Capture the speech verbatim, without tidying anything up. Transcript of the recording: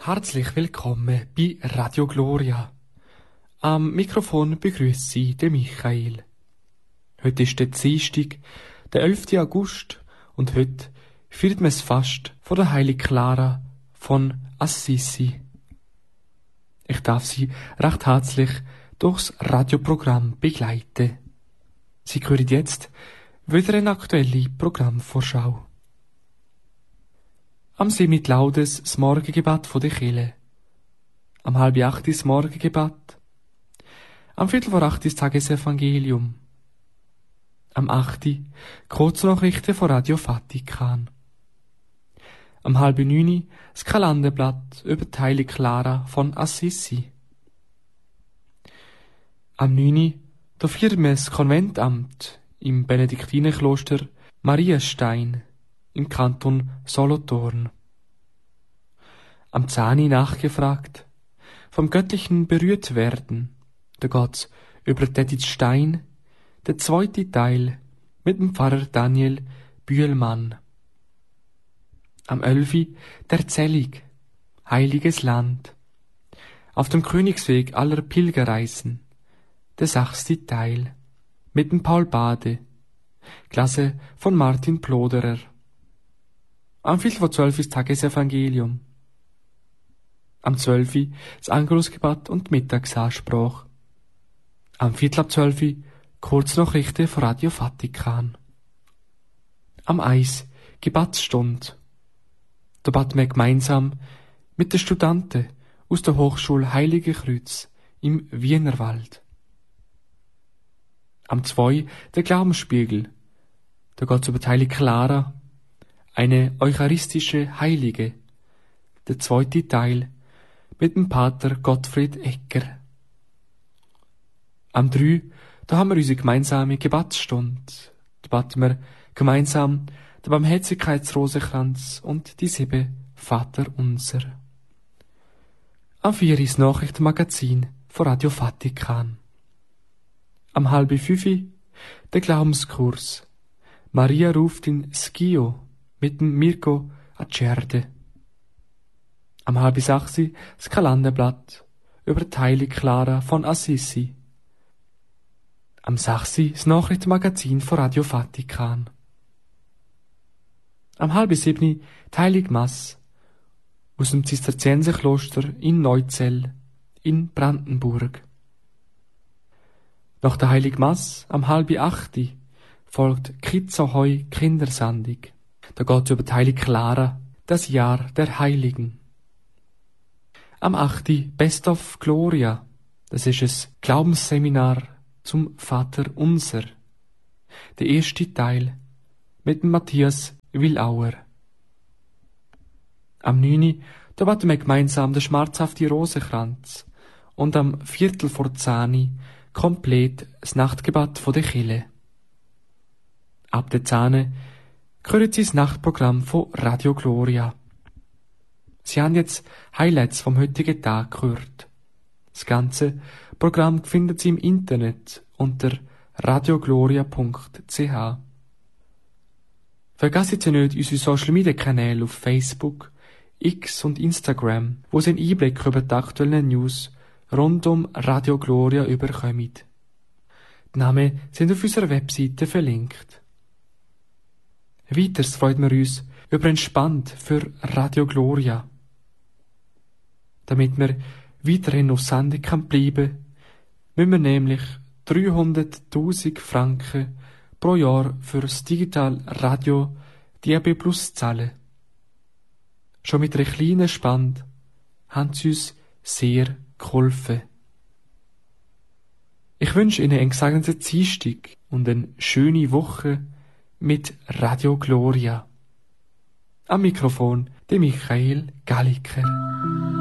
Herzlich willkommen bei Radio Gloria. Am Mikrofon begrüßt Sie den Michael. Heute ist der Dienstag, der elften August, und heute feiert man das Fast von der Heiligen Clara von Assisi. Ich darf Sie recht herzlich durchs Radioprogramm begleiten. Sie hören jetzt wieder eine aktuelle Programmvorschau. Am siebten Laudes das Morgengebet von der Kirche. Am halb acht das Morgengebet. Am viertel vor acht das Tagesevangelium. Am achten Kurznachrichten von Radio Vatikan. Am halb neun das Kalenderblatt über die Heilige Clara von Assisi. Am neun da feiern wir das Konventamt im Benediktinerkloster Marienstein im Kanton Solothurn. Am zehn nachgefragt, vom Göttlichen berührt werden, da geht's über Edith Stein, der zweite Teil mit dem Pfarrer Daniel Bühlmann. Am elf der Erzählung, Heiliges Land, auf dem Königsweg aller Pilgerreisen, der sechste Teil, mit dem Paul Bade, Klasse von Martin Ploderer. Am viertel vor zwölf das Tagesevangelium. Am zwölf das Angelusgebet und Mittagsansprache. Am viertel ab zwölf Kurznachrichten von Radio Vatikan. Am eins Gebetsstunde. Da beten wir gemeinsam mit den Studenten aus der Hochschule Heilige Kreuz im Wienerwald. Am zwei der Glaubensspiegel. Da geht's über die Heilige Clara, eine eucharistische Heilige, der zweite Teil mit dem Pater Gottfried Egger. Am drei da haben wir unsere gemeinsame Gebetsstunde. Da beten wir gemeinsam den Barmherzigkeitsrosenkranz und die sieben Vaterunser. Am vier das Nachrichtenmagazin von Radio Vatikan. Am halb fünf der Glaubenskurs. Maria ruft in Schio mit dem Mirko Acerde. Am halb sechs das Kalenderblatt über die Heilige Clara von Assisi. Am sechs das Nachrichtenmagazin von Radio Vatikan. Am halb sieben die Heilige Mass aus dem Zisterzienserkloster in Neuzell in Brandenburg. Nach der Heiligen Mass am halb acht folgt Kitzohoi Kindersendung. Da geht es über die Heilige Clara, das Jahr der Heiligen. Am acht Best of Gloria, das ist ein Glaubensseminar zum Vater Unser. Der erste Teil mit dem Matthias Willauer. Am neun da beten wir gemeinsam den schmerzhaften Rosenkranz und am Viertel vor zehn komplett das Nachtgebet von der Kirche. Ab der zehn hören Sie das Nachtprogramm von Radio Gloria. Sie haben jetzt Highlights vom heutigen Tag gehört. Das ganze Programm finden Sie im Internet unter radiogloria punkt c h. Vergessen Sie nicht unsere Social Media Kanäle auf Facebook, X und Instagram, wo Sie einen Einblick über die aktuellen News rund um Radio Gloria überkommen. Die Namen sind auf unserer Webseite verlinkt. Weiters freuen wir uns über ein Spand für Radio Gloria. Damit wir weiterhin auf Sendung kann bleiben, müssen wir nämlich dreihunderttausend Franken pro Jahr für das Digital Radio D A B Plus zahlen. Schon mit einer kleinen Spende haben sie uns sehr geholfen. Ich wünsche Ihnen einen gesegneten Dienstag und eine schöne Woche mit Radio Gloria. Am Mikrofon der Michael Galliker.